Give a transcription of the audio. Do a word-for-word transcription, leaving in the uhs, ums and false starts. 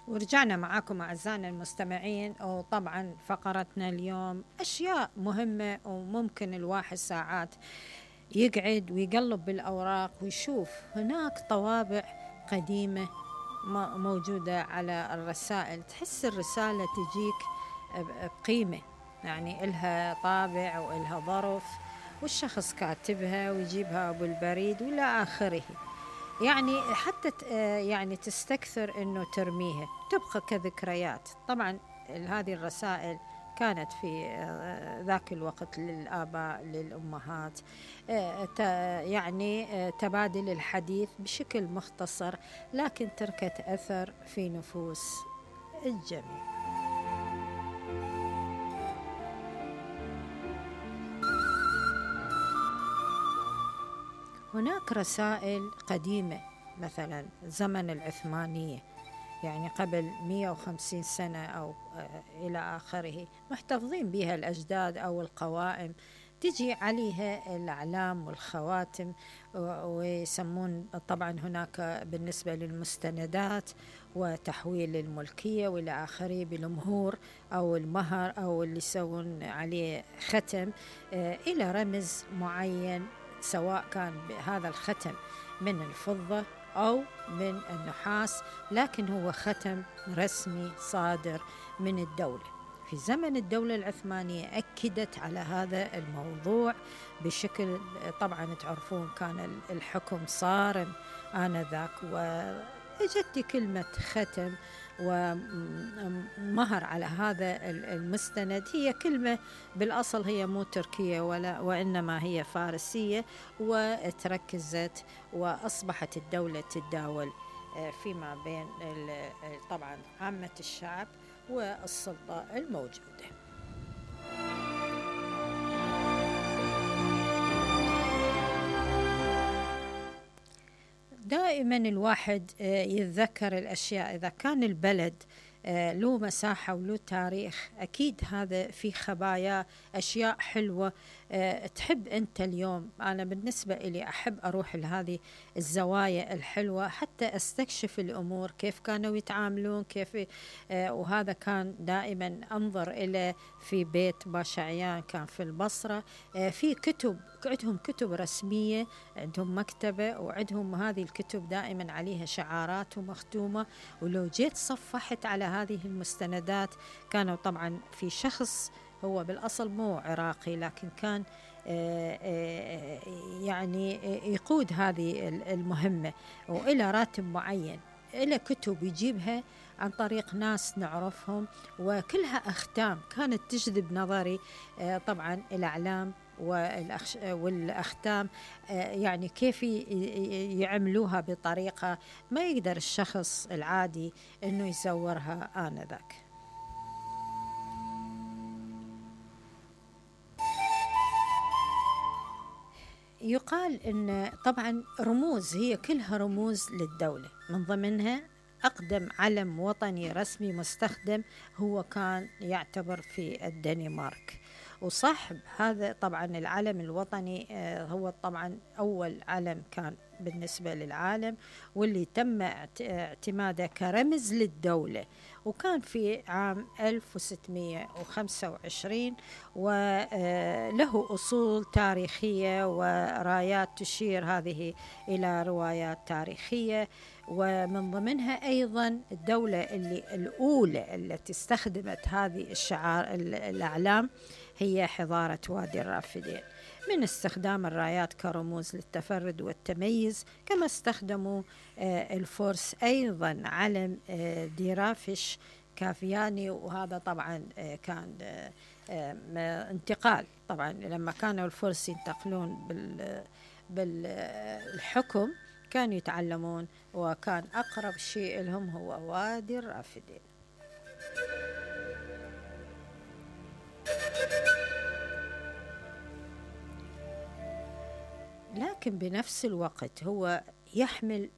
ورجعنا معاكم أعزائنا المستمعين، وطبعا فقرتنا اليوم أشياء مهمة وممكن الواحد ساعات يقعد ويقلب بالأوراق ويشوف هناك طوابع قديمة موجودة على الرسائل. تحس الرسالة تجيك بقيمة، يعني إلها طابع وإلها ظرف والشخص كاتبها ويجيبها بالبريد وإلى آخره. يعني حتى يعني تستكثر أنه ترميها تبقى كذكريات. طبعا هذه الرسائل كانت في ذاك الوقت للآباء للأمهات، يعني تبادل الحديث بشكل مختصر، لكن تركت أثر في نفوس الجميع. هناك رسائل قديمة مثلا زمن العثمانية، يعني قبل مئة وخمسين سنة أو إلى آخره، محتفظين بها الأجداد أو القوائم، تجي عليها الأعلام والخواتم، ويسمون طبعا هناك بالنسبة للمستندات وتحويل الملكية وإلى آخره بالمهور أو المهر أو اللي يسوون عليه ختم إلى رمز معين، سواء كان هذا الختم من الفضة أو من النحاس، لكن هو ختم رسمي صادر من الدولة. في زمن الدولة العثمانية أكدت على هذا الموضوع بشكل، طبعا تعرفون كان الحكم صارم آنذاك، وإجت كلمة ختم ومهر على هذا المستند. هي كلمة بالأصل هي مو تركية ولا وإنما هي فارسية، وتركزت وأصبحت الدولة تتداول فيما بين طبعا عامة الشعب والسلطة الموجودة. دائما الواحد يتذكر الأشياء. إذا كان البلد له مساحة وله تاريخ، أكيد هذا في خبايا أشياء حلوة تحب أنت اليوم. أنا بالنسبة إلي أحب أروح لهذه الزوايا الحلوة حتى أستكشف الأمور كيف كانوا يتعاملون، كيف وهذا كان دائما أنظر إلى في بيت باشا عيان، كان في البصرة، في كتب، عندهم كتب رسمية، عندهم مكتبة وعندهم هذه الكتب دائما عليها شعارات ومختومة. ولو جيت صفحت على هذه المستندات، كانوا طبعا في شخص هو بالأصل مو عراقي، لكن كان يعني يقود هذه المهمة وإلى راتب معين، إلى كتب يجيبها عن طريق ناس نعرفهم، وكلها أختام كانت تجذب نظري. طبعا الأعلام والأختام يعني كيف يعملوها بطريقة ما يقدر الشخص العادي أنه يزورها آنذاك. يقال أن طبعا رموز، هي كلها رموز للدولة، من ضمنها أقدم علم وطني رسمي مستخدم هو كان يعتبر في الدنمارك. وصاحب هذا طبعا العلم الوطني هو طبعا أول علم كان بالنسبة للعالم، واللي تم اعتماده كرمز للدولة، وكان في عام ألف وستمئة وخمسة وعشرين، وله أصول تاريخية ورايات تشير هذه إلى روايات تاريخية. ومن ضمنها أيضا الدولة اللي الأولى التي استخدمت هذه الشعار الأعلام هي حضارة وادي الرافدين، من استخدام الرايات كرموز للتفرد والتميز. كما استخدموا الفرس أيضا علم ديرافش كافياني، وهذا طبعا كان انتقال، طبعا لما كانوا الفرس ينتقلون بالحكم كانوا يتعلمون، وكان أقرب شيء لهم هو وادي الرافدين. لكن بنفس الوقت هو يحمل